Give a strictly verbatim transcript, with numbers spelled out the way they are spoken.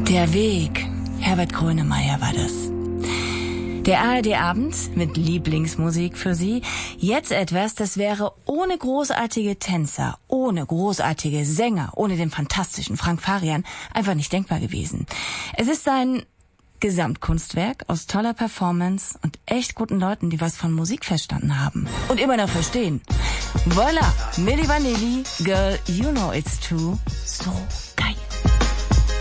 Der Weg. Herbert Grönemeyer war das. Der A R D-Abend mit Lieblingsmusik für Sie. Jetzt etwas, das wäre ohne großartige Tänzer, ohne großartige Sänger, ohne den fantastischen Frank Farian einfach nicht denkbar gewesen. Es ist ein Gesamtkunstwerk aus toller Performance und echt guten Leuten, die was von Musik verstanden haben. Und immer noch verstehen. Voila, Milli Vanilli, Girl, you know it's true. So geil.